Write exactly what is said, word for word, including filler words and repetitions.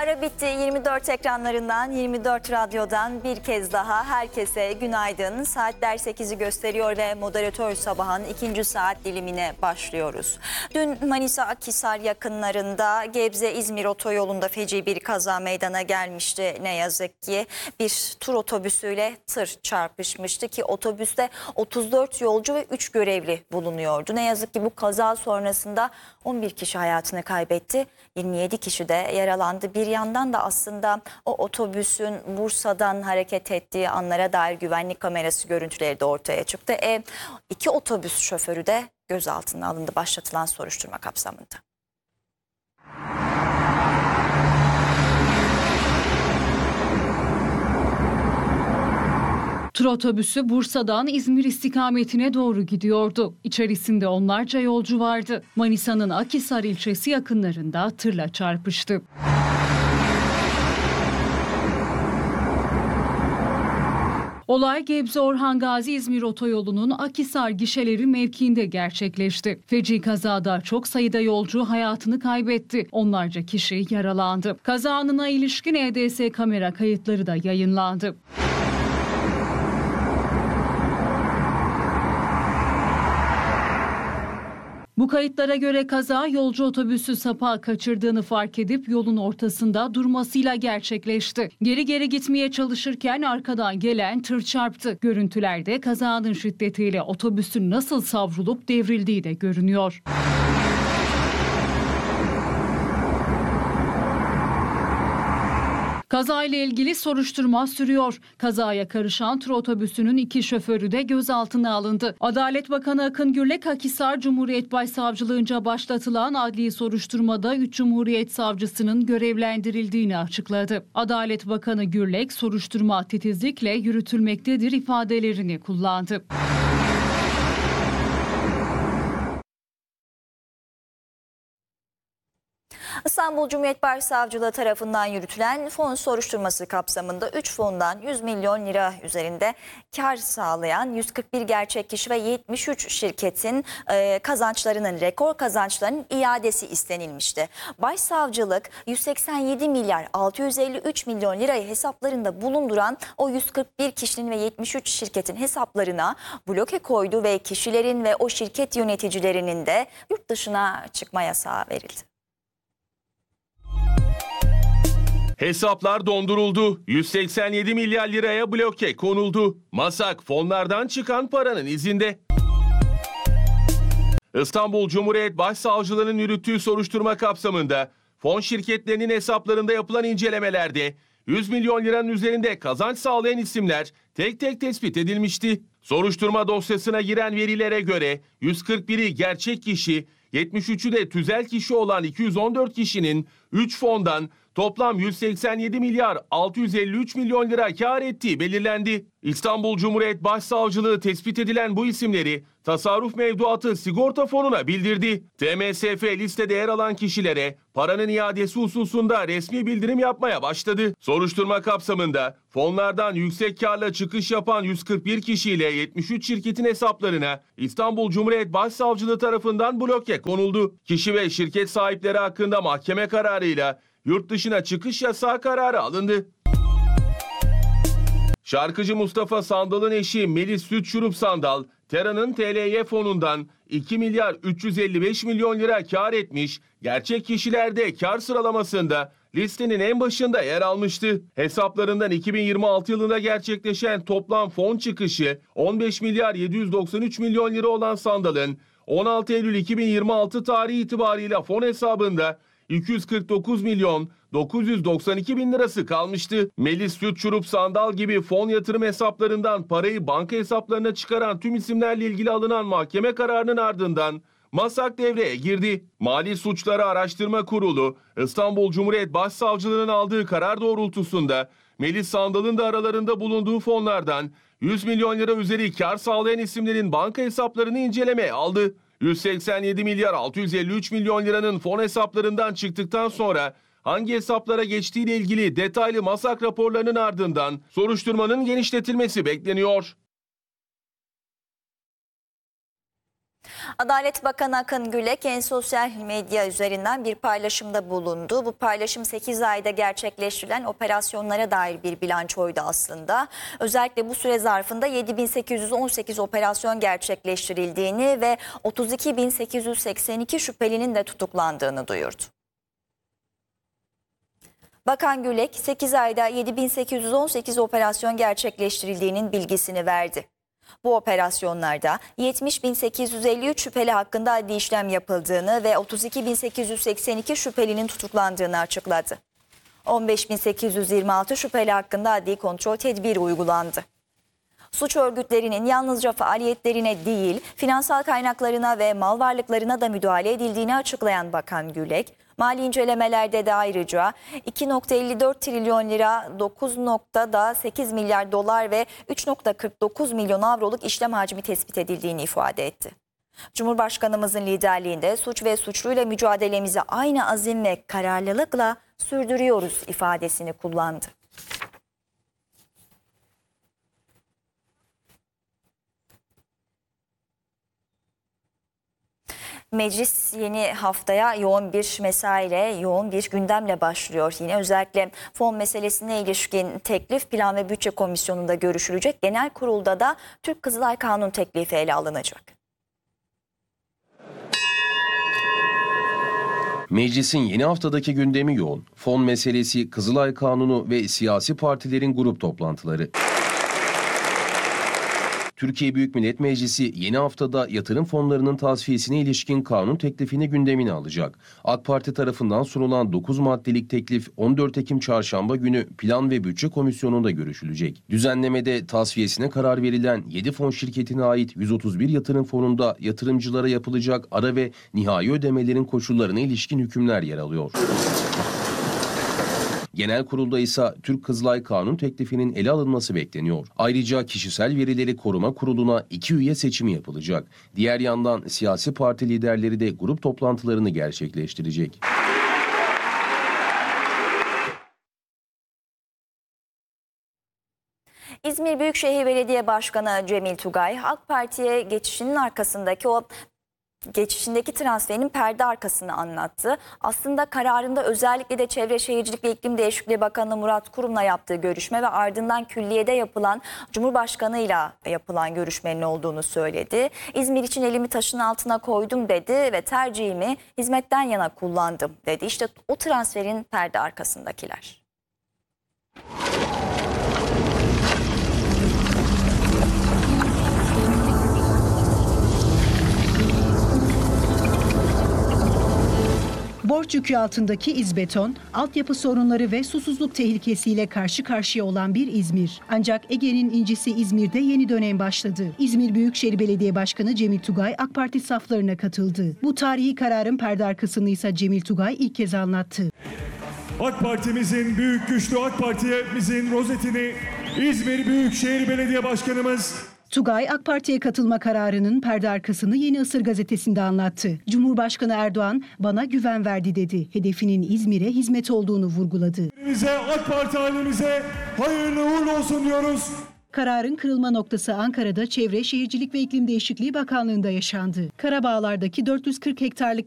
Ara bitti. yirmi dört ekranlarından, yirmi dört radyodan bir kez daha herkese günaydın. Saatler sekizi gösteriyor ve moderatör sabahın ikinci saat dilimine başlıyoruz. Dün Manisa Akhisar yakınlarında Gebze-İzmir otoyolunda feci bir kaza meydana gelmişti. Ne yazık ki bir tur otobüsüyle tır çarpışmıştı ki otobüste otuz dört yolcu ve üç görevli bulunuyordu. Ne yazık ki bu kaza sonrasında on bir kişi hayatını kaybetti. yirmi yedi kişi de yaralandı. Bir yandan da aslında o otobüsün Bursa'dan hareket ettiği anlara dair güvenlik kamerası görüntüleri de ortaya çıktı. E, iki otobüs şoförü de gözaltına alındı başlatılan soruşturma kapsamında. Tur otobüsü Bursa'dan İzmir istikametine doğru gidiyordu. İçerisinde onlarca yolcu vardı. Manisa'nın Akhisar ilçesi yakınlarında tırla çarpıştı. Olay Gebze-Orhan Gazi-İzmir otoyolunun Akhisar gişeleri mevkiinde gerçekleşti. Feci kazada çok sayıda yolcu hayatını kaybetti. Onlarca kişi yaralandı. Kaza anına ilişkin E D S kamera kayıtları da yayınlandı. Bu kayıtlara göre kaza yolcu otobüsü sapağı kaçırdığını fark edip yolun ortasında durmasıyla gerçekleşti. Geri geri gitmeye çalışırken arkadan gelen tır çarptı. Görüntülerde kazanın şiddetiyle otobüsün nasıl savrulup devrildiği de görünüyor. Kazayla ilgili soruşturma sürüyor. Kazaya karışan tur otobüsünün iki şoförü de gözaltına alındı. Adalet Bakanı Akın Gürlek, Akhisar Cumhuriyet Başsavcılığınca başlatılan adli soruşturmada üç Cumhuriyet Savcısının görevlendirildiğini açıkladı. Adalet Bakanı Gürlek, soruşturma titizlikle yürütülmektedir ifadelerini kullandı. İstanbul Cumhuriyet Başsavcılığı tarafından yürütülen fon soruşturması kapsamında üç fondan yüz milyon lira üzerinde kar sağlayan yüz kırk bir gerçek kişi ve yetmiş üç şirketin e, kazançlarının, rekor kazançlarının iadesi istenilmişti. Başsavcılık yüz seksen yedi milyar altı yüz elli üç milyon lirayı hesaplarında bulunduran o yüz kırk bir kişinin ve yetmiş üç şirketin hesaplarına bloke koydu ve kişilerin ve o şirket yöneticilerinin de yurt dışına çıkma yasağı verildi. Hesaplar donduruldu. yüz seksen yedi milyar liraya bloke konuldu. MASAK fonlardan çıkan paranın izinde. İstanbul Cumhuriyet Başsavcılığı'nın yürüttüğü soruşturma kapsamında fon şirketlerinin hesaplarında yapılan incelemelerde yüz milyon liranın üzerinde kazanç sağlayan isimler tek tek tespit edilmişti. Soruşturma dosyasına giren verilere göre yüz kırk biri gerçek kişi, yetmiş üçü de tüzel kişi olan iki yüz on dört kişinin üç fondan toplam yüz seksen yedi milyar altı yüz elli üç milyon lira kar ettiği belirlendi. İstanbul Cumhuriyet Başsavcılığı tespit edilen bu isimleri Tasarruf Mevduatı Sigorta Fonu'na bildirdi. T M S F listede yer alan kişilere paranın iadesi hususunda resmi bildirim yapmaya başladı. Soruşturma kapsamında fonlardan yüksek karla çıkış yapan yüz kırk bir kişiyle yetmiş üç şirketin hesaplarına İstanbul Cumhuriyet Başsavcılığı tarafından bloke konuldu. Kişi ve şirket sahipleri hakkında mahkeme kararıyla yurt dışına çıkış yasağı kararı alındı. Şarkıcı Mustafa Sandal'ın eşi Melis Süt Şurup Sandal, Tera'nın T L Y fonundan iki milyar üç yüz elli beş milyon lira kar etmiş, gerçek kişilerde kar sıralamasında listenin en başında yer almıştı. Hesaplarından iki bin yirmi altı yılında gerçekleşen toplam fon çıkışı on beş milyar yedi yüz doksan üç milyon lira olan Sandal'ın on altı Eylül iki bin yirmi altı tarihi itibarıyla fon hesabında iki yüz kırk dokuz milyon dokuz yüz doksan iki bin lirası kalmıştı. Melis Süt Şurup Sandal gibi fon yatırım hesaplarından parayı banka hesaplarına çıkaran tüm isimlerle ilgili alınan mahkeme kararının ardından MASAK devreye girdi. Mali Suçları Araştırma Kurulu, İstanbul Cumhuriyet Başsavcılığı'nın aldığı karar doğrultusunda Melis Sandal'ın da aralarında bulunduğu fonlardan yüz milyon lira üzeri kar sağlayan isimlerin banka hesaplarını incelemeye aldı. yüz seksen yedi milyar altı yüz elli üç milyon liranın fon hesaplarından çıktıktan sonra hangi hesaplara geçtiğiyle ilgili detaylı MASAK raporlarının ardından soruşturmanın genişletilmesi bekleniyor. Adalet Bakanı Akın Gülek en sosyal medya üzerinden bir paylaşımda bulundu. Bu paylaşım sekiz ayda gerçekleştirilen operasyonlara dair bir bilançoydu aslında. Özellikle bu süre zarfında yedi bin sekiz yüz on sekiz operasyon gerçekleştirildiğini ve otuz iki bin sekiz yüz seksen iki şüphelinin de tutuklandığını duyurdu. Bakan Gülek sekiz ayda yedi bin sekiz yüz on sekiz operasyon gerçekleştirildiğinin bilgisini verdi. Bu operasyonlarda yetmiş bin sekiz yüz elli üç şüpheli hakkında adli işlem yapıldığını ve otuz iki bin sekiz yüz seksen iki şüphelinin tutuklandığını açıkladı. on beş bin sekiz yüz yirmi altı şüpheli hakkında adli kontrol tedbiri uygulandı. Suç örgütlerinin yalnızca faaliyetlerine değil, finansal kaynaklarına ve mal varlıklarına da müdahale edildiğini açıklayan Bakan Gülek, mali incelemelerde de ayrıca iki virgül elli dört trilyon lira, dokuz virgül sekiz milyar dolar ve üç virgül kırk dokuz milyon avroluk işlem hacmi tespit edildiğini ifade etti. Cumhurbaşkanımızın liderliğinde suç ve suçluyla mücadelemizi aynı azim ve kararlılıkla sürdürüyoruz ifadesini kullandı. Meclis yeni haftaya yoğun bir mesaiyle, yoğun bir gündemle başlıyor. Yine özellikle fon meselesine ilişkin teklif Plan ve Bütçe Komisyonu'nda görüşülecek. Genel kurulda da Türk Kızılay Kanun teklifi ele alınacak. Meclisin yeni haftadaki gündemi yoğun. Fon meselesi, Kızılay Kanunu ve siyasi partilerin grup toplantıları. Türkiye Büyük Millet Meclisi yeni haftada yatırım fonlarının tasfiyesine ilişkin kanun teklifini gündemine alacak. AK Parti tarafından sunulan dokuz maddelik teklif on dört Ekim Çarşamba günü Plan ve Bütçe Komisyonu'nda görüşülecek. Düzenlemede tasfiyesine karar verilen yedi fon şirketine ait yüz otuz bir yatırım fonunda yatırımcılara yapılacak ara ve nihai ödemelerin koşullarına ilişkin hükümler yer alıyor. Genel kurulda ise Türk Kızılay Kanun teklifinin ele alınması bekleniyor. Ayrıca Kişisel Verileri Koruma Kurulu'na iki üye seçimi yapılacak. Diğer yandan siyasi parti liderleri de grup toplantılarını gerçekleştirecek. İzmir Büyükşehir Belediye Başkanı Cemil Tugay, AK Parti'ye geçişinin arkasındaki o geçişindeki transferinin perde arkasını anlattı. Aslında kararında özellikle de Çevre Şehircilik ve İklim Değişikliği Bakanı Murat Kurum'la yaptığı görüşme ve ardından külliyede yapılan Cumhurbaşkanı'yla yapılan görüşmenin olduğunu söyledi. İzmir için elimi taşın altına koydum dedi ve tercihimi hizmetten yana kullandım dedi. İşte o transferin perde arkasındakiler. Borç yükü altındaki İzbeton, altyapı sorunları ve susuzluk tehlikesiyle karşı karşıya olan bir İzmir. Ancak Ege'nin incisi İzmir'de yeni dönem başladı. İzmir Büyükşehir Belediye Başkanı Cemil Tugay AK Parti saflarına katıldı. Bu tarihi kararın perde arkasını ise Cemil Tugay ilk kez anlattı. AK Parti'mizin, büyük güçlü AK Parti'mizin rozetini İzmir Büyükşehir Belediye Başkanımız Tugay, AK Parti'ye katılma kararının perde arkasını Yeni Isır gazetesinde anlattı. Cumhurbaşkanı Erdoğan bana güven verdi dedi. Hedefinin İzmir'e hizmet olduğunu vurguladı. Bize, AK Parti halimize hayırlı uğurlu olsun diyoruz. Kararın kırılma noktası Ankara'da Çevre, Şehircilik ve İklim Değişikliği Bakanlığı'nda yaşandı. Karabağlar'daki dört yüz kırk hektarlık